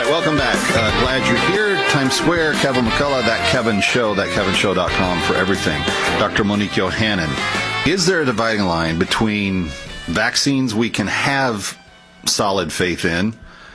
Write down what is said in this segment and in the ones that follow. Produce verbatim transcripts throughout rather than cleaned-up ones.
welcome back. Uh, glad you're here. Times Square, Kevin McCullough, That Kevin Show, that kevin show dot com for everything. Doctor Monique Yohannan, is there a dividing line between vaccines we can have solid faith in?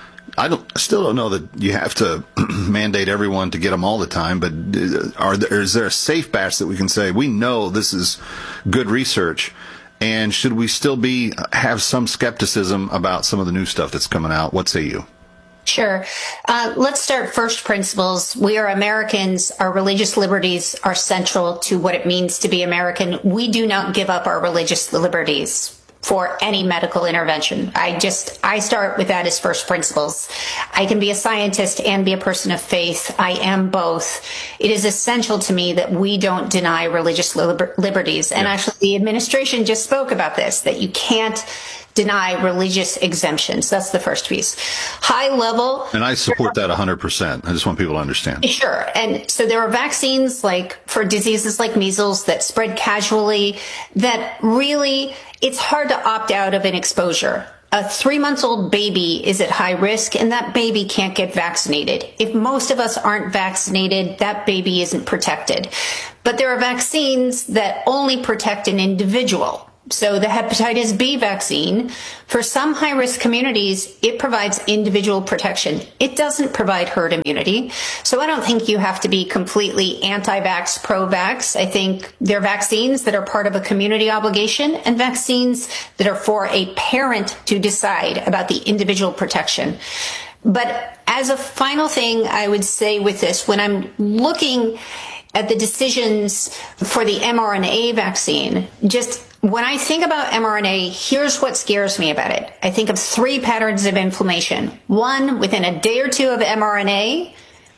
I don't, I still don't know that you have to mandate everyone to get them all the time, but are there, is there a safe batch that we can say, we know this is good research, and should we still be have some skepticism about some of the new stuff that's coming out? What say you? Sure. Uh, let's start first principles. We are Americans. Our religious liberties are central to what it means to be American. We do not give up our religious liberties for any medical intervention. I just, I start with that as first principles. I can be a scientist and be a person of faith. I am both. It is essential to me that we don't deny religious liber- liberties. And yeah. Actually, the administration just spoke about this, that you can't deny religious exemptions. That's the first piece. High level. And I support that one hundred percent. I just want people to understand. Sure. And so there are vaccines like for diseases like measles that spread casually that really, it's hard to opt out of an exposure. A three-month-old baby is at high risk, and that baby can't get vaccinated. If most of us aren't vaccinated, that baby isn't protected. But there are vaccines that only protect an individual. So the hepatitis B vaccine, for some high-risk communities, it provides individual protection. It doesn't provide herd immunity. So I don't think you have to be completely anti-vax, pro-vax. I think there are vaccines that are part of a community obligation and vaccines that are for a parent to decide about the individual protection. But as a final thing, I would say with this, when I'm looking at the decisions for the mRNA vaccine, just when I think about mRNA, here's what scares me about it. I think of three patterns of inflammation. One, within a day or two of mRNA,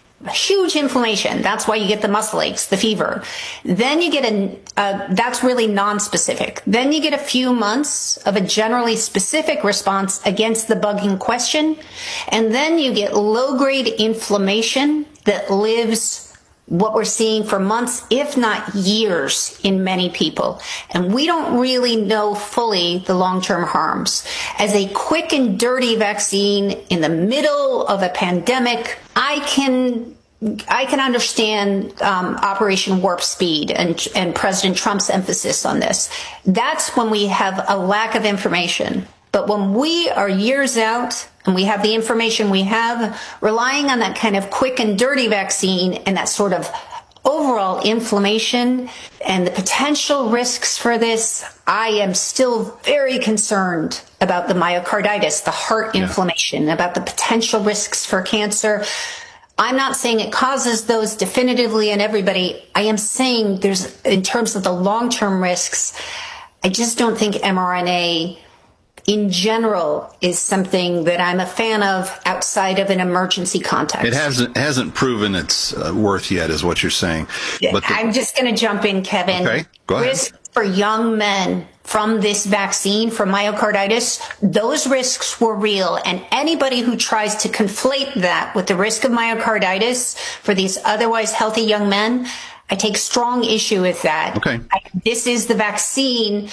huge inflammation. That's why you get the muscle aches, the fever. Then you get a, uh, that's really non-specific. Then you get a few months of a generally specific response against the bug in question. And then you get low-grade inflammation that lives what we're seeing for months, if not years, in many people. And we don't really know fully the long-term harms. As a quick and dirty vaccine in the middle of a pandemic, I can I can understand um, Operation Warp Speed and, and President Trump's emphasis on this. That's when we have a lack of information. But when we are years out and we have the information we have, relying on that kind of quick and dirty vaccine and that sort of overall inflammation and the potential risks for this, I am still very concerned about the myocarditis, the heart inflammation, yeah. about the potential risks for cancer. I'm not saying it causes those definitively in everybody. I am saying there's, in terms of the long-term risks, I just don't think mRNA in general is something that I'm a fan of outside of an emergency context. It hasn't hasn't proven its uh, worth yet, is what you're saying. But the, I'm just going to jump in, Kevin. Okay, go ahead. Risk for young men from this vaccine, for myocarditis, those risks were real. And anybody who tries to conflate that with the risk of myocarditis for these otherwise healthy young men, I take strong issue with that. Okay. I, this is the vaccine.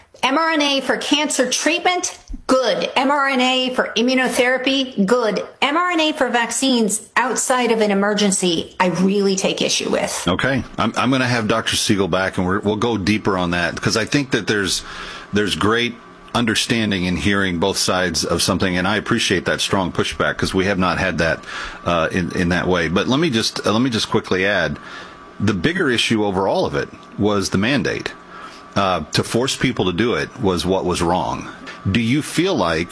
mRNA for cancer treatment, good. mRNA for immunotherapy, good. mRNA for vaccines outside of an emergency, I really take issue with. Okay. I'm, I'm going to have Doctor Siegel back, and we're, we'll go deeper on that, because I think that there's there's great understanding in hearing both sides of something, and I appreciate that strong pushback, because we have not had that uh, in, in that way. But let me just uh, let me just quickly add, the bigger issue over all of it was the mandate. Uh, to force people to do it was what was wrong. Do you feel like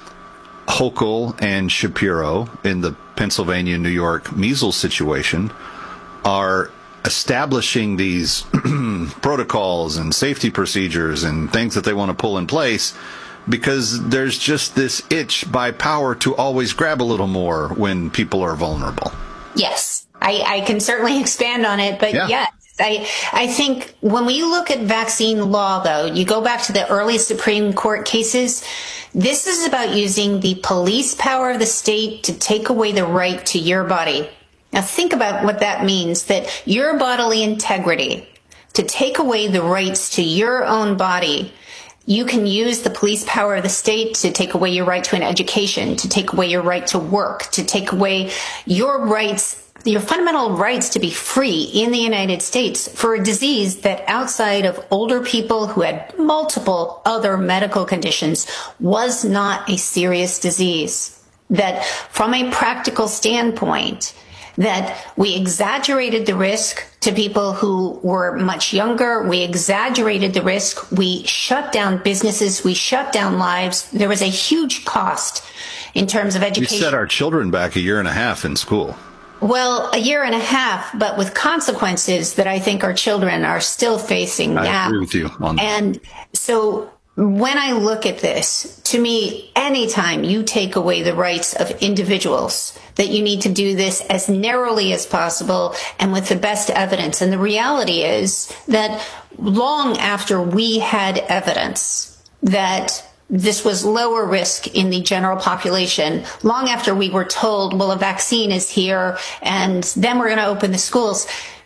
Hochul and Shapiro in the Pennsylvania, New York measles situation are establishing these protocols and safety procedures and things that they want to pull in place because there's just this itch by power to always grab a little more when people are vulnerable? Yes, I, I can certainly expand on it, but yeah. yes. I, I think when we look at vaccine law, though, you go back to the early Supreme Court cases, this is about using the police power of the state to take away the right to your body. Now, think about what that means, that your bodily integrity, to take away the rights to your own body. you can use the police power of the state to take away your right to an education, to take away your right to work, to take away your rights, your fundamental rights to be free in the United States for a disease that outside of older people who had multiple other medical conditions was not a serious disease. That from a practical standpoint, that we exaggerated the risk to people who were much younger. We exaggerated the risk. We shut down businesses. We shut down lives. There was a huge cost in terms of education. We set our children back a year and a half in school. Well, a year and a half, but with consequences that I think our children are still facing now. I agree with you on that. And so when I look at this, to me, anytime you take away the rights of individuals, that you need to do this as narrowly as possible and with the best evidence. And the reality is that long after we had evidence that this was lower risk in the general population, long after we were told, well, a vaccine is here and then we're going to open the schools,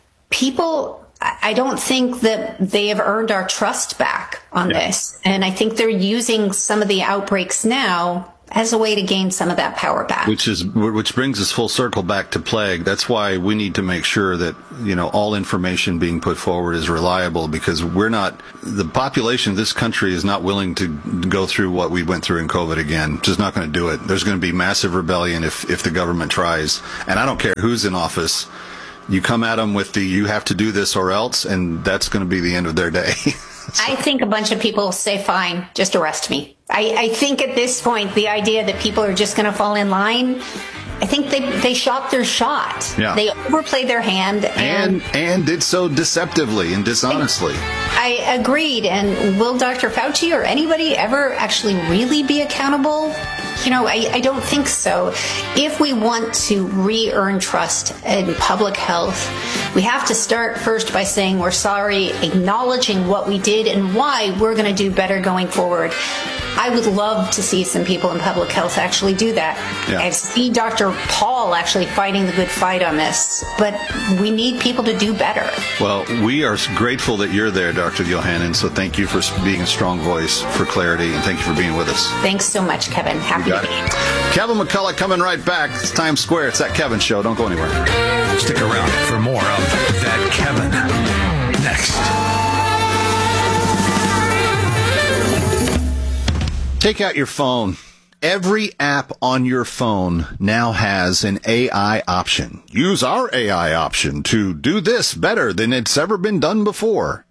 people, I don't think that they have earned our trust back on yeah. this. And I think they're using some of the outbreaks now as a way to gain some of that power back. Which is, which brings us full circle back to plague. That's why we need to make sure that, you know, all information being put forward is reliable, because we're not, the population of this country is not willing to go through what we went through in COVID again. Just not going to do it. There's going to be massive rebellion if, if the government tries. And I don't care who's in office. You come at them with the, you have to do this or else, and that's going to be the end of their day. So. I think a bunch of people say, fine, just arrest me. I, I think at this point, the idea that people are just going to fall in line, I think they they shot their shot. Yeah. They overplayed their hand. And, and and did so deceptively and dishonestly. I, I agreed. And will Doctor Fauci or anybody ever actually really be accountable? You know, I, I don't think so. If we want to re-earn trust in public health, we have to start first by saying we're sorry, acknowledging what we did and why we're going to do better going forward. I would love to see some people in public health actually do that. Yeah. I see Doctor Paul actually fighting the good fight on this, but we need people to do better. Well, we are grateful that you're there, Doctor Yohannan, so thank you for being a strong voice for clarity, and thank you for being with us. Thanks so much, Kevin. Happy to be here. Kevin McCullough coming right back. It's Times Square. It's That Kevin Show. Don't go anywhere. Stick around for more of That Kevin next. Take out your phone. Every app on your phone now has an A I option. Use our A I option to do this better than it's ever been done before.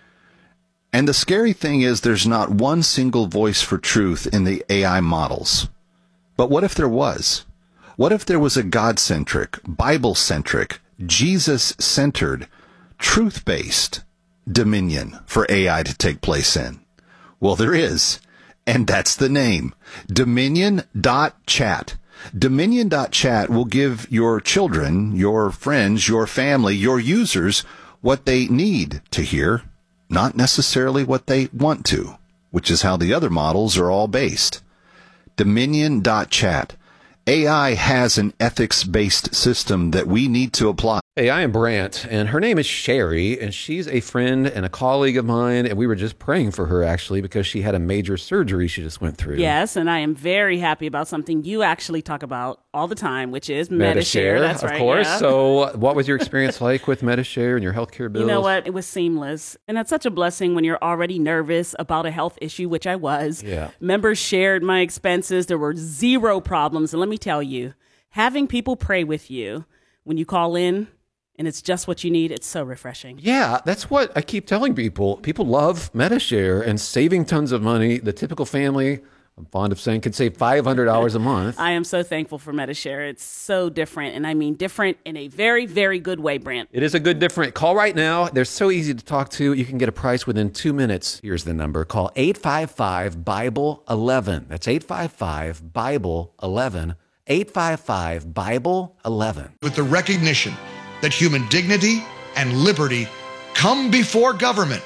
And the scary thing is there's not one single voice for truth in the A I models. But what if there was? What if there was a God-centric, Bible-centric, Jesus-centered, truth-based dominion for A I to take place in? Well, there is. And that's the name, Dominion dot chat. Dominion dot chat will give your children, your friends, your family, your users what they need to hear, not necessarily what they want to, which is how the other models are all based. Dominion dot chat. A I has an ethics-based system that we need to apply. Hey, I am Brant, and her name is Sherry, and she's a friend and a colleague of mine, and we were just praying for her, actually, because she had a major surgery she just went through. Yes, and I am very happy about something you actually talk about all the time, which is Metashare. Metashare. That's of right, course. yeah. So what was your experience like with Metashare and your healthcare bills? You know what? It was seamless, and that's such a blessing when you're already nervous about a health issue, which I was. Yeah. Members shared my expenses. There were zero problems, and let me tell you, having people pray with you when you call in, and it's just what you need, it's so refreshing. Yeah, that's what I keep telling people. People love Metashare and saving tons of money. The typical family, I'm fond of saying, could save five hundred dollars a month. I am so thankful for Metashare. It's so different, and I mean different in a very, very good way, Brant. It is a good different. Call right now. They're so easy to talk to. You can get a price within two minutes. Here's the number. Call eight five five, Bible eleven. That's eight five five, Bible eleven. eight five five, Bible eleven. With the recognition that human dignity and liberty come before government,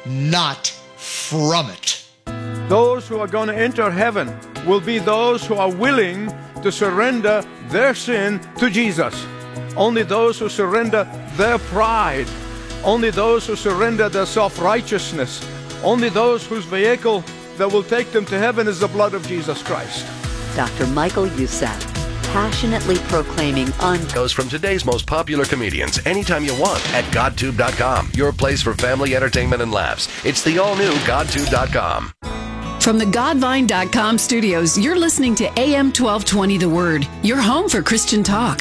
not from it. Those who are going to enter heaven will be those who are willing to surrender their sin to Jesus. Only those who surrender their pride, only those who surrender their self-righteousness, Only those whose vehicle that will take them to heaven is the blood of Jesus Christ. Doctor Michael Youssef, passionately proclaiming un- Goes from today's most popular comedians anytime you want at godtube dot com. Your place for family entertainment and laughs. It's the all-new godtube dot com. From the godvine dot com studios, you're listening to A M twelve twenty The Word, your home for Christian talk.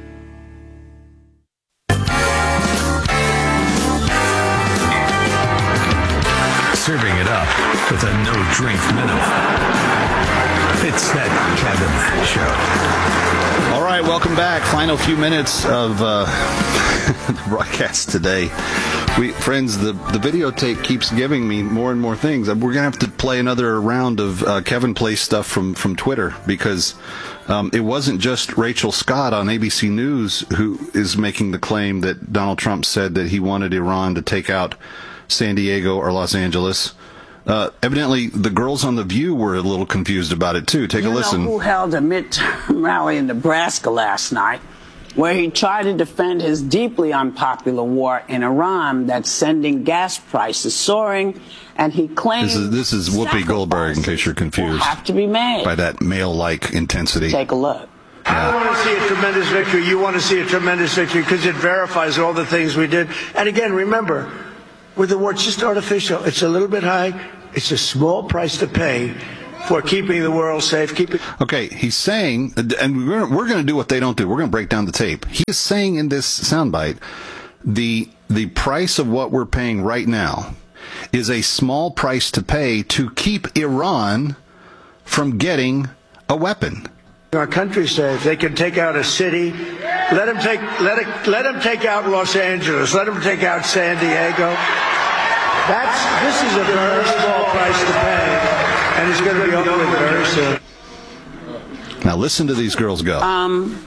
Serving it up with a no-drink minimum. It's that Kevin Show. All right, welcome back. Final few minutes of uh, the broadcast today. We friends, the, the videotape keeps giving me more and more things. We're going to have to play another round of uh, Kevin Plays stuff from, from Twitter, because um, it wasn't just Rachel Scott on A B C News who is making the claim that Donald Trump said that he wanted Iran to take out San Diego or Los Angeles. Uh, evidently, the girls on The View were a little confused about it, too. Take you a listen. Know who held a midterm rally in Nebraska last night, where he tried to defend his deeply unpopular war in Iran that's sending gas prices soaring, and he claimed This is, this is Whoopi Goldberg, in case you're confused. Have to be made by that male-like intensity. Take a look. Yeah. I want to see a tremendous victory. You want to see a tremendous victory because it verifies all the things we did. And again, remember, with the war, it's just artificial. It's a little bit high. It's a small price to pay for keeping the world safe. Keeping. Okay, he's saying, and we're, we're going to do what they don't do. We're going to break down the tape. He is saying in this soundbite, the the price of what we're paying right now is a small price to pay to keep Iran from getting a weapon. Our country's safe. They can take out a city. Let them take let it let them take out Los Angeles. Let them take out San Diego. That's this is a very small price to pay, and it's going to be over with very soon. Now listen to these girls go. Um,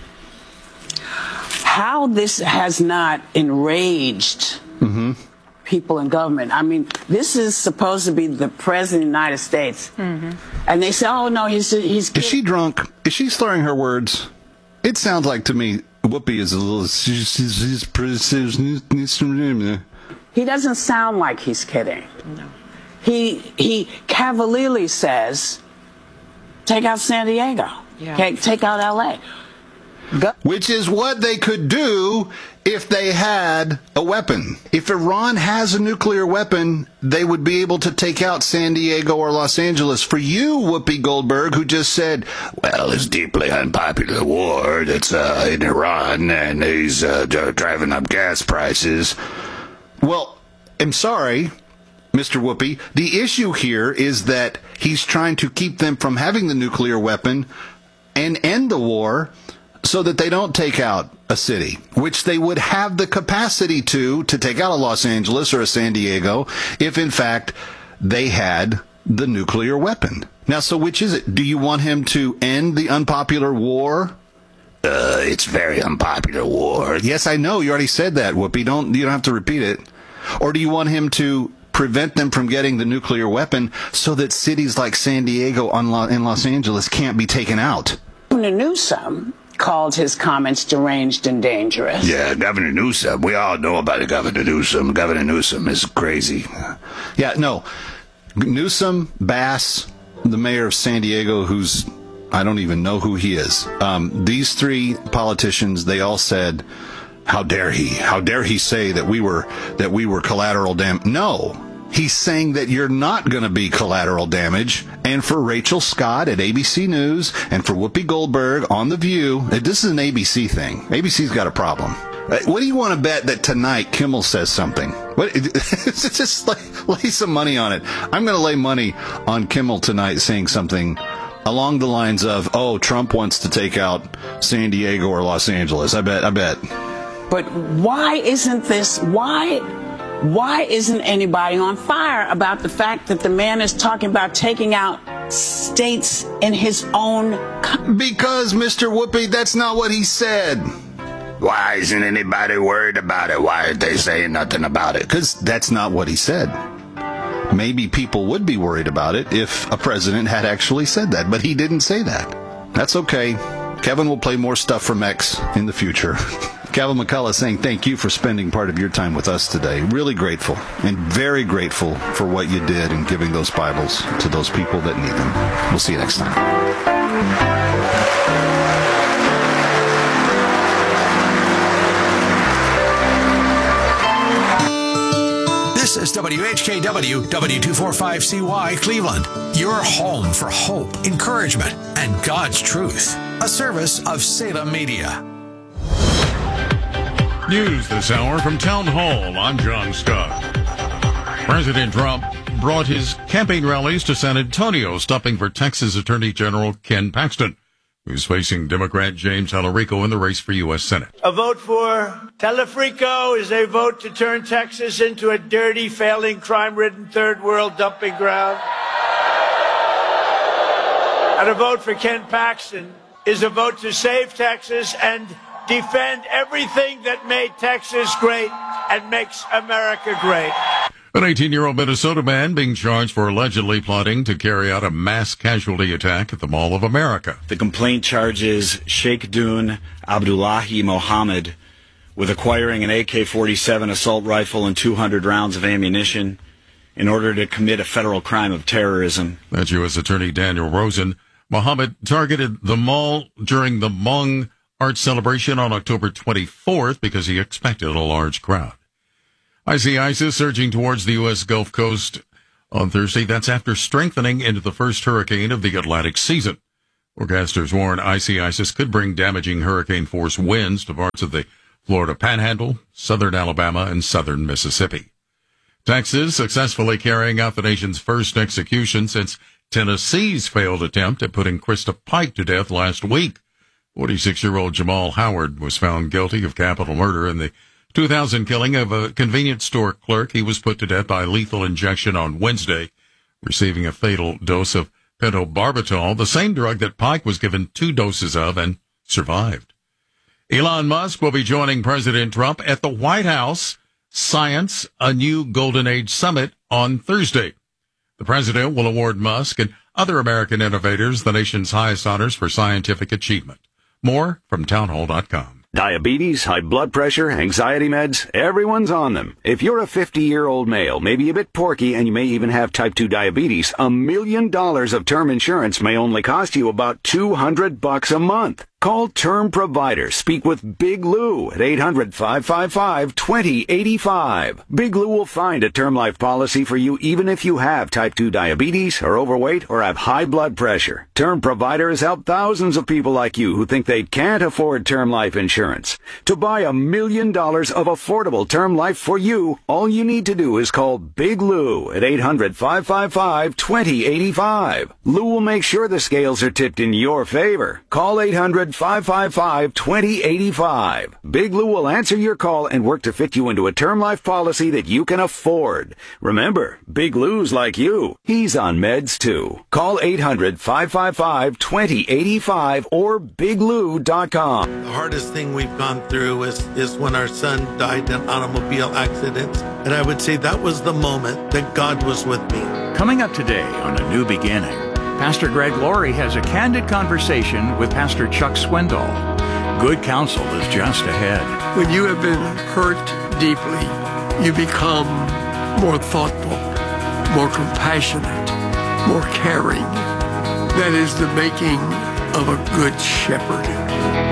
how this has not enraged mm-hmm. people in government. I mean, this is supposed to be the president of the United States, mm-hmm. and they say, "Oh no, he's he's." Is she drunk? Is she slurring her words? It sounds like to me Whoopi is a little. He doesn't sound like he's kidding. No. He he cavalierly says, "Take out San Diego. Yeah. Okay, take out L A" Go- Which is what they could do if they had a weapon. If Iran has a nuclear weapon, they would be able to take out San Diego or Los Angeles. For you, Whoopi Goldberg, who just said, well, it's deeply unpopular war that's uh, in Iran, and he's uh, driving up gas prices. Well, I'm sorry, Mister Whoopi. The issue here is that he's trying to keep them from having the nuclear weapon and end the war so that they don't take out a city, which they would have the capacity to, to take out a Los Angeles or a San Diego if, in fact, they had the nuclear weapon. Now, so which is it? Do you want him to end the unpopular war? Uh, it's very unpopular war. Yes, I know. You already said that, Whoopi. Don't, you don't have to repeat it. Or do you want him to prevent them from getting the nuclear weapon so that cities like San Diego and Los Angeles can't be taken out? Governor Newsom called his comments deranged and dangerous. Yeah, Governor Newsom. We all know about Governor Newsom. Governor Newsom is crazy. Yeah, no. Newsom, Bass, the mayor of San Diego, who's, I don't even know who he is. Um, these three politicians, they all said, how dare he? How dare he say that we were that we were collateral damage? No. He's saying that you're not going to be collateral damage. And for Rachel Scott at A B C News and for Whoopi Goldberg on The View, this is an A B C thing. A B C's got a problem. What do you want to bet that tonight Kimmel says something? What, just lay, lay some money on it. I'm going to lay money on Kimmel tonight saying something along the lines of, oh, Trump wants to take out San Diego or Los Angeles. I bet, I bet. But why isn't this, why, why isn't anybody on fire about the fact that the man is talking about taking out states in his own country? Because, Mister Whoopi, that's not what he said. Why isn't anybody worried about it? Why aren't they saying nothing about it? Because that's not what he said. Maybe people would be worried about it if a president had actually said that, but he didn't say that. That's okay. Kevin will play more stuff from X in the future. Kevin McCullough saying thank you for spending part of your time with us today. Really grateful and very grateful for what you did in giving those Bibles to those people that need them. We'll see you next time. This is W H K W, W two forty-five C Y, Cleveland. Your home for hope, encouragement, and God's truth. A service of Salem Media. News this hour from Town Hall. I'm John Scott. President Trump brought his campaign rallies to San Antonio, stopping for Texas Attorney General Ken Paxton, who's facing Democrat James Talarico in the race for U S Senate. A vote for Talarico is a vote to turn Texas into a dirty, failing, crime-ridden third world dumping ground. And a vote for Ken Paxton is a vote to save Texas and defend everything that made Texas great and makes America great. An eighteen-year-old Minnesota man being charged for allegedly plotting to carry out a mass casualty attack at the Mall of America. The complaint charges Sheikh Dun Abdullahi Mohammed with acquiring an A K forty-seven assault rifle and two hundred rounds of ammunition in order to commit a federal crime of terrorism. That's U S Attorney Daniel Rosen. Mohammed targeted the mall during the Hmong art celebration on October twenty-fourth because he expected a large crowd. Icy ISIS surging towards the U S Gulf Coast on Thursday. That's after strengthening into the first hurricane of the Atlantic season. Forecasters warn icy ISIS could bring damaging hurricane-force winds to parts of the Florida Panhandle, southern Alabama, and southern Mississippi. Texas successfully carrying out the nation's first execution since Tennessee's failed attempt at putting Krista Pike to death last week. forty-six-year-old Jamal Howard was found guilty of capital murder in the two thousand killing of a convenience store clerk. He was put to death by lethal injection on Wednesday, receiving a fatal dose of pentobarbital, the same drug that Pike was given two doses of and survived. Elon Musk will be joining President Trump at the White House Science, a New Golden Age Summit on Thursday. The president will award Musk and other American innovators the nation's highest honors for scientific achievement. More from townhall dot com. Diabetes, high blood pressure, anxiety meds, everyone's on them. If you're a fifty-year-old male, maybe a bit porky, and you may even have type two diabetes, a million dollars of term insurance may only cost you about two hundred bucks a month. Call Term Provider. Speak with Big Lou at eight hundred, five five five, two zero eight five. Big Lou will find a term life policy for you even if you have type two diabetes, are overweight, or have high blood pressure. Term Provider has helped thousands of people like you who think they can't afford term life insurance. To buy a million dollars of affordable term life for you, all you need to do is call Big Lou at eight hundred, five five five, two zero eight five. Lou will make sure the scales are tipped in your favor. Call eight hundred, five five five, two zero eight five. Big Lou will answer your call and work to fit you into a term life policy that you can afford. Remember, Big Lou's like you. He's on meds too. Call eight hundred, five five five, two zero eight five or big lou dot com. The hardest thing we've gone through is, is when our son died in an automobile accident. And I would say that was the moment that God was with me. Coming up today on A New Beginning, Pastor Greg Laurie has a candid conversation with Pastor Chuck Swindoll. Good counsel is just ahead. When you have been hurt deeply, you become more thoughtful, more compassionate, more caring. That is the making of a good shepherd.